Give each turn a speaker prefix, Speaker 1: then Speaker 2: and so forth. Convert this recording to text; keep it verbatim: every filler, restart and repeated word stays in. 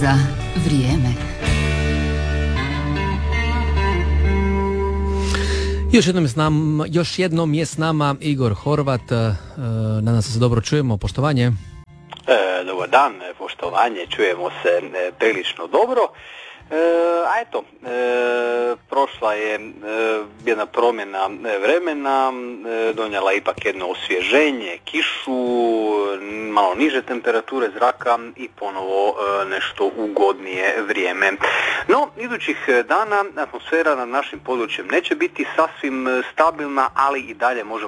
Speaker 1: za vrijeme.
Speaker 2: Još jednom je s nama, još jednom je s nama Igor Horvat. E, nadam se se dobro čujemo. Poštovanje.
Speaker 3: E, dobar dan, poštovanje. Čujemo se e, prilično dobro. E, a eto, e, prošla je e, jedna promjena vremena, e, donijela ipak jedno osvježenje, kišu, malo niže temperature zraka i ponovo e, nešto ugodnije vrijeme. No, idućih dana atmosfera nad našim područjem neće biti sasvim stabilna, ali i dalje možemo